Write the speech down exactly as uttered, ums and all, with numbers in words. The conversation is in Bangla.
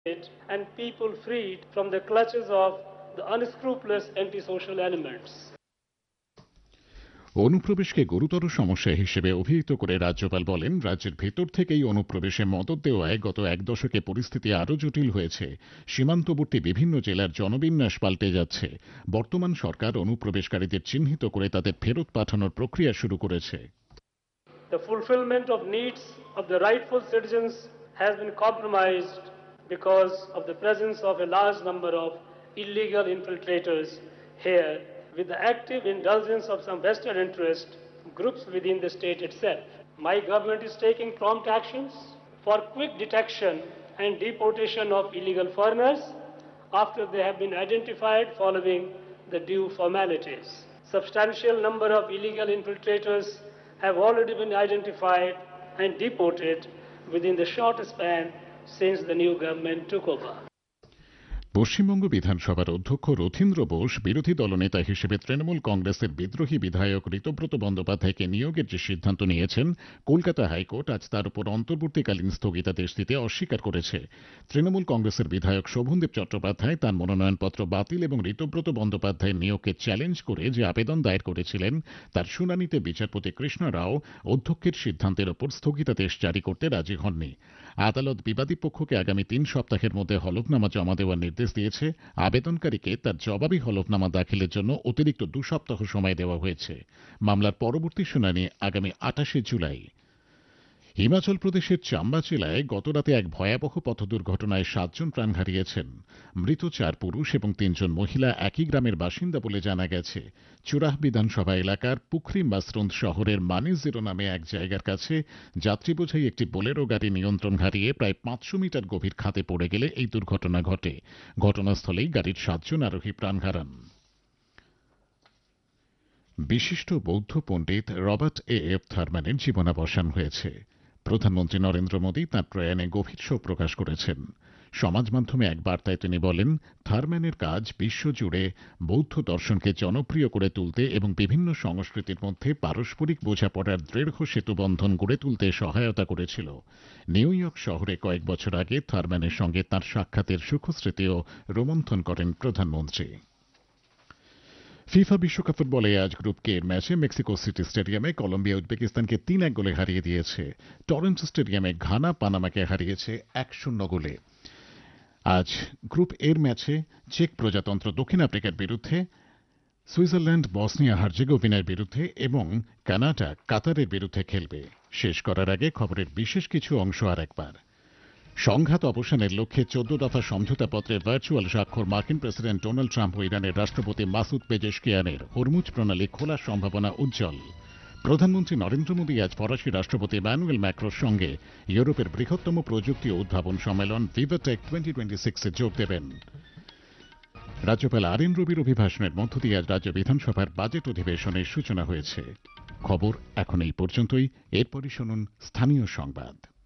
and people freed from the clutches of the unscrupulous antisocial elements. অনুপ্রবেশকে গুরুতর সমস্যা হিসেবে অভিহিত করে রাজ্যপাল বলেন, রাজ্যের ভেতর থেকেই অনুপ্রবেশে মদত দেওয়ায় গত এক দশকে পরিস্থিতি আরও জটিল হয়েছে। সীমান্তবর্তী বিভিন্ন জেলার জনবিন্যাস পাল্টে যাচ্ছে। বর্তমান সরকার অনুপ্রবেশকারীদের চিহ্নিত করে তাদের ফেরত পাঠানোর প্রক্রিয়া শুরু করেছে। The fulfillment of needs of the rightful citizens has been compromised because of the presence of a large number of illegal infiltrators here, with the active indulgence of some vested interest groups within the state itself. My government is taking prompt actions for quick detection and deportation of illegal foreigners after they have been identified following the due formalities. Substantial number of illegal infiltrators have already been identified and deported within the short span since the new government took over. Paschimbanga বিধানসভার অধ্যক্ষ রথীন্দ্র বোস বিরোধী দলনেতা হিসেবে তৃণমূল কংগ্রেসের বিদ্রোহী বিধায়ক ঋতব্রত বন্দ্যোপাধ্যায়কে নিয়োগের যে সিদ্ধান্ত নিয়েছেন, কলকাতা হাইকোর্ট আজ তার উপর অন্তর্বর্তীকালীন স্থগিতাদেশ দিতে অস্বীকার করেছে। তৃণমূল কংগ্রেসের বিধায়ক শোভনদেব চট্টোপাধ্যায় তাঁর মনোনয়নপত্র বাতিল এবং ঋতব্রত বন্দ্যোপাধ্যায়ের নিয়োগকে চ্যালেঞ্জ করে যে আবেদন দায়ের করেছিলেন, তার শুনানিতে বিচারপতি কৃষ্ণ রাও অধ্যক্ষের সিদ্ধান্তের ওপর স্থগিতাদেশ জারি করতে রাজি হননি। আদালত বিবাদী পক্ষকে আগামী তিন সপ্তাহের মধ্যে হলফনামা জমা দেওয়ার নির্দেশ দিয়েছে। আবেদনকারীকে তার জবাবি হলফনামা দাখিলের জন্য অতিরিক্ত দু সপ্তাহ সময় দেওয়া হয়েছে। মামলার পরবর্তী শুনানি আগামী আটাশে জুলাই। হিমাচল প্রদেশের চাম্বা জেলায় গতরাতে এক ভয়াবহ পথ দুর্ঘটনায় সাতজন প্রাণ হারিয়েছেন। মৃত চার পুরুষ এবং তিনজন মহিলা একই গ্রামের বাসিন্দা বলে জানা গেছে। চুরাহ বিধানসভা এলাকার পুখরি মাসরুন্দ শহরের মানি জিরো নামে এক জায়গার কাছে যাত্রী বোঝাই একটি বোলেরো গাড়ি নিয়ন্ত্রণ হারিয়ে প্রায় পাঁচশো মিটার গভীর খাতে পড়ে গেলে এই দুর্ঘটনা ঘটে। ঘটনাস্থলেই গাড়ির সাতজন আরোহী প্রাণ হারান। বিশিষ্ট বৌদ্ধ পণ্ডিত রবার্ট এ এফ থারম্যানের জীবনাবসান হয়েছে। প্রধানমন্ত্রী নরেন্দ্র মোদী তাঁর প্রয়াণে গভীর শোক প্রকাশ করেছেন। সমাজ মাধ্যমে এক বার্তায় তিনি বলেন, থারম্যানের কাজ বিশ্বজুড়ে বৌদ্ধ দর্শনকে জনপ্রিয় করে তুলতে এবং বিভিন্ন সংস্কৃতির মধ্যে পারস্পরিক বোঝাপড়ার দৃঢ় সেতুবন্ধন গড়ে তুলতে সহায়তা করেছিল। নিউ ইয়র্ক শহরে কয়েক বছর আগে থারম্যানের সঙ্গে তাঁর সাক্ষাতের সুখস্মৃতিও রোমন্থন করেন প্রধানমন্ত্রী। ফিফা বিশ্বকাপ ফুটবলে আজ গ্রুপ কে এর ম্যাচে মেক্সিকো সিটি স্টেডিয়ামে কলম্বিয়া উজবেকিস্তানকে তিন এক গোলে হারিয়ে দিয়েছে। টরন্টো স্টেডিয়ামে ঘানা পানামাকে হারিয়েছে এক শূন্য গোলে। আজ গ্রুপ এর ম্যাচে চেক প্রজাতন্ত্র দক্ষিণ আফ্রিকার বিরুদ্ধে, সুইজারল্যান্ড বসনিয়া হার্জেগোভিনার বিরুদ্ধে এবং কানাডা কাতারের বিরুদ্ধে খেলবে। শেষ করার আগে খবরের বিশেষ কিছু অংশ আর একবার। সংঘাত অবসানের লক্ষ্যে চোদ্দ দফা সমঝোতাপত্রে ভার্চুয়াল স্বাক্ষর মার্কিন প্রেসিডেন্ট ডোনাল্ড ট্রাম্প ও ইরানের রাষ্ট্রপতি মাসুদ পেজেশকিয়ানের হরমুজ প্রণালী খোলার সম্ভাবনা উজ্জ্বল। প্রধানমন্ত্রী নরেন্দ্র মোদী আজ ফরাসি রাষ্ট্রপতি ইমানুয়েল ম্যাক্রোর সঙ্গে ইউরোপের বৃহত্তম প্রযুক্তি ও উদ্ভাবন সম্মেলন ভিভাটেক টোয়েন্টি টোয়েন্টি সিক্সে যোগ দেবেন। রাজ্যপাল আর এন রবির অভিভাষণের মধ্য দিয়ে আজ রাজ্য বিধানসভার বাজেট অধিবেশনের সূচনা হয়েছে। খবর এখন এই পর্যন্তই। এরপরই শুনুন স্থানীয় সংবাদ।